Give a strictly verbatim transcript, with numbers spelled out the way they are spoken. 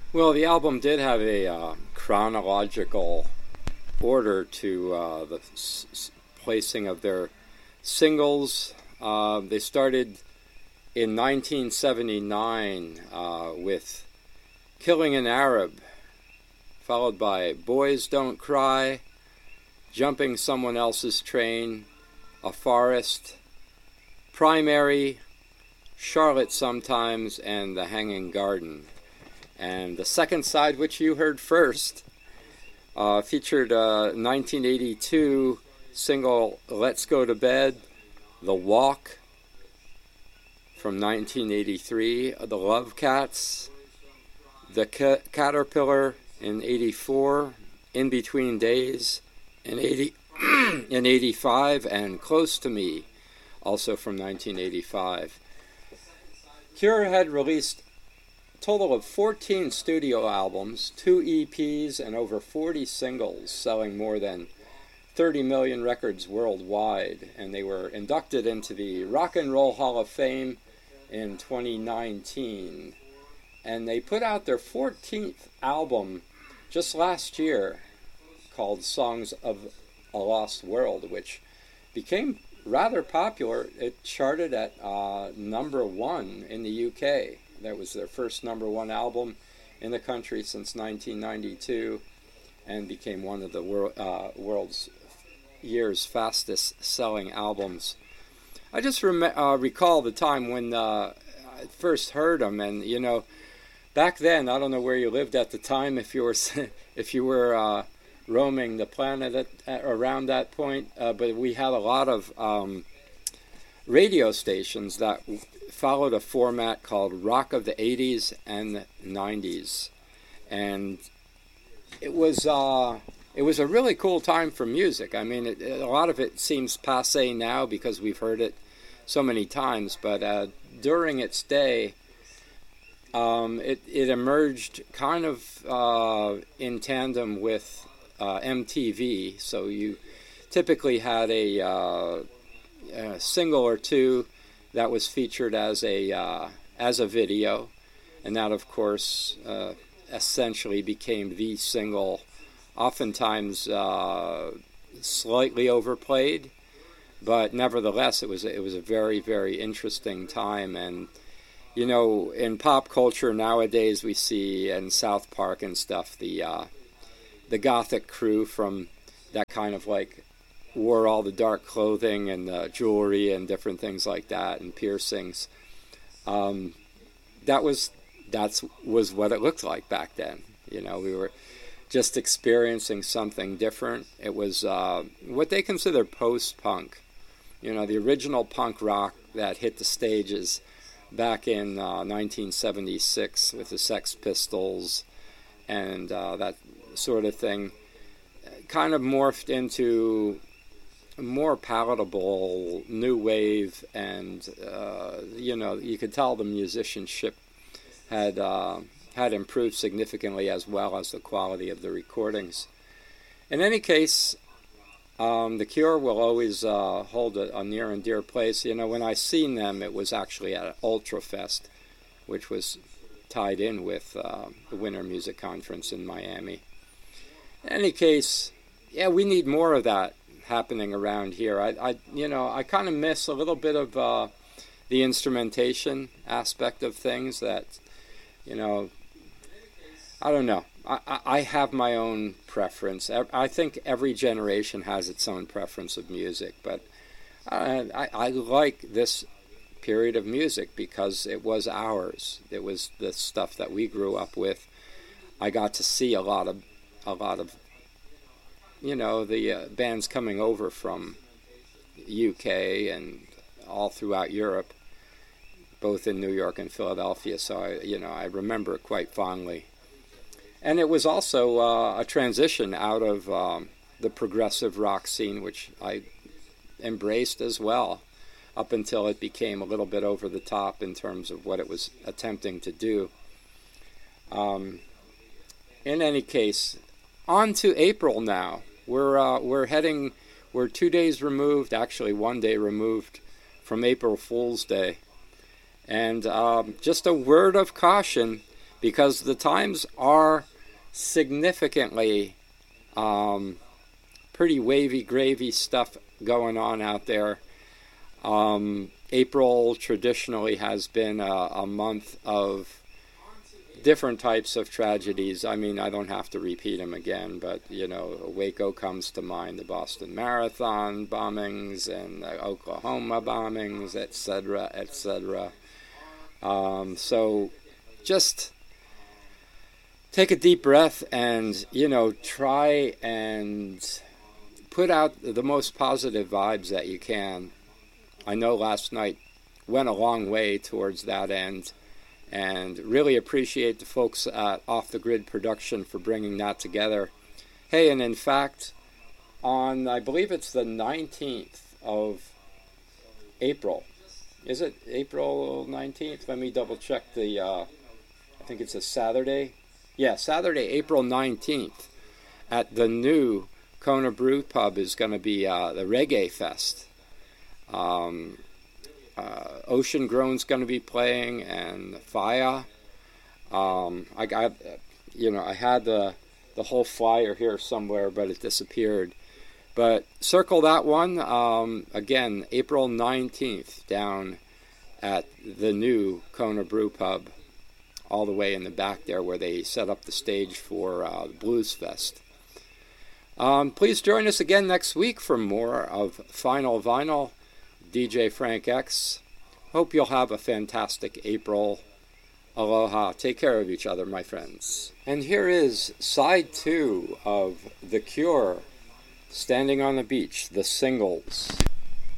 Well, the album did have a uh, chronological order to uh, the s- s- placing of their singles. Uh, they started in nineteen seventy-nine uh, with Killing an Arab, followed by Boys Don't Cry, Jumping Someone Else's Train, A Forest, Primary, Charlotte Sometimes, and The Hanging Garden. And the second side, which you heard first, uh, featured a nineteen eighty-two single Let's Go to Bed, The Walk from nineteen eighty-three, The Love Cats, The C- Caterpillar in eighty-four, In Between Days in eighty in eighty-five, and Close to Me, also from nineteen eighty-five. Cure had released total of fourteen studio albums, two E Ps, and over forty singles, selling more than thirty million records worldwide. And they were inducted into the Rock and Roll Hall of Fame in twenty nineteen. And they put out their fourteenth album just last year called Songs of a Lost World, which became rather popular. It charted at uh, number one in the U K. That was their first number one album in the country since nineteen ninety-two, and became one of the wor- uh, world's year's fastest selling albums. I just rem- uh, recall the time when uh, I first heard them, and you know, back then, I don't know where you lived at the time, if you were if you were uh, roaming the planet at, at, around that point, uh, but we had a lot of um, radio stations that followed a format called Rock of the eighties and nineties, and it was uh, it was a really cool time for music. I mean, it, a lot of it seems passé now because we've heard it so many times, but uh, during its day, um, it, it emerged kind of uh, in tandem with uh, M T V, so you typically had a, uh, a single or two that was featured as a uh, as a video, and that, of course, uh, essentially became the single, oftentimes uh, slightly overplayed, but nevertheless, it was it was a very, very interesting time. And you know, in pop culture nowadays, we see in South Park and stuff the uh, the gothic crew from that kind of like wore all the dark clothing and uh, jewelry and different things like that and piercings. Um, that was that's was what it looked like back then. You know, we were just experiencing something different. It was uh, what they consider post-punk. You know, the original punk rock that hit the stages back in uh, nineteen seventy-six with the Sex Pistols and uh, that sort of thing, kind of morphed into more palatable new wave, and uh, you know, you could tell the musicianship had uh, had improved significantly, as well as the quality of the recordings. In any case, um, the Cure will always uh, hold a, a near and dear place. You know, when I seen them, it was actually at Ultrafest, which was tied in with uh, the Winter Music Conference in Miami. In any case, yeah, we need more of that happening around here. I, I you know, I kind of miss a little bit of uh, the instrumentation aspect of things. That, you know, I don't know. I, I have my own preference. I think every generation has its own preference of music, but I, I, I like this period of music because it was ours. It was the stuff that we grew up with. I got to see a lot of a lot of you know, the uh, bands coming over from U K and all throughout Europe, both in New York and Philadelphia. So, I, you know, I remember it quite fondly. And it was also uh, a transition out of um, the progressive rock scene, which I embraced as well, up until it became a little bit over the top in terms of what it was attempting to do. Um, in any case, on to April now. We're uh, we're heading, we're two days removed, actually one day removed from April Fool's Day. And um, just a word of caution, because the times are significantly um, pretty wavy, gravy stuff going on out there. Um, April traditionally has been a, a month of different types of tragedies. I mean, I don't have to repeat them again, but, you know, Waco comes to mind, the Boston Marathon bombings and the Oklahoma bombings, et cetera, et cetera. Um, so just take a deep breath and, you know, try and put out the most positive vibes that you can. I know last night went a long way towards that end, and really appreciate the folks at Off the Grid Production for bringing that together. Hey, and in fact, on, I believe it's the nineteenth of April. Is it April nineteenth? Let me double check the, uh, I think it's a Saturday. Yeah, Saturday, April nineteenth, at the new Kona Brew Pub is going to be uh, the Reggae Fest. Um, uh, Ocean Groan's going to be playing, and Faya. Um, I got, you know, I had the the whole flyer here somewhere, but it disappeared. But circle that one. Um, again, April nineteenth, down at the new Kona Brew Pub, all the way in the back there where they set up the stage for uh, the Blues Fest. Um, please join us again next week for more of Final Vinyl. D J Frank X. Hope you'll have a fantastic April. Aloha. Take care of each other, my friends. And here is side two of The Cure, Standing on the Beach, the singles.